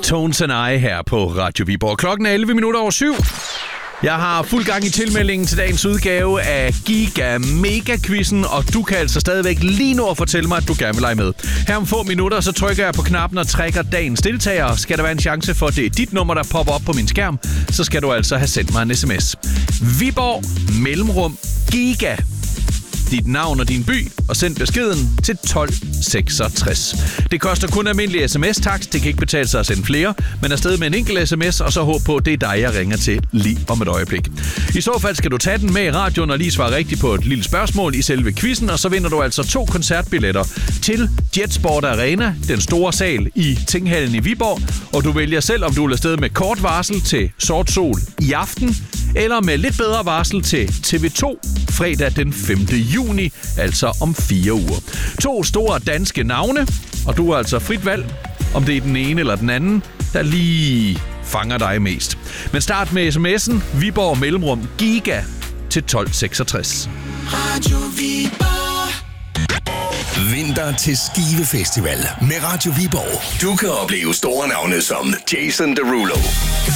Tones and I her på Radio Viborg. Klokken er 11:07. Jeg har fuld gang i tilmeldingen til dagens udgave af Giga Mega-quizzen, og du kan altså stadigvæk lige nu at fortælle mig, at du gerne vil lege med. Her om få minutter, så trykker jeg på knappen og trækker dagens deltager. Skal der være en chance for, at det er dit nummer, der popper op på min skærm, så skal du altså have sendt mig en sms. Viborg mellemrum Giga. Dit navn og din by, og send beskeden til 1266. Det koster kun almindelig sms-takst. Det kan ikke betale sig at sende flere, men afsted med en enkelt sms, og så håb på, at det er dig, jeg ringer til lige om et øjeblik. I så fald skal du tage den med i radioen og lige svare rigtigt på et lille spørgsmål i selve quizzen, og så vinder du altså 2 koncertbilletter til Jetsport Arena, den store sal i Tinghallen i Viborg, og du vælger selv, om du vil afsted med kort varsel til Sort Sol i aften, eller med lidt bedre varsel til TV2 fredag den 5. juni, altså om 4 uger. 2 store danske navne, og du har altså frit valg, om det er den ene eller den anden, der lige fanger dig mest. Men start med sms'en Viborg mellemrum Giga til 1266. Radio Viborg. Vinter til Skive Festival med Radio Viborg. Du kan opleve store navne som Jason Derulo,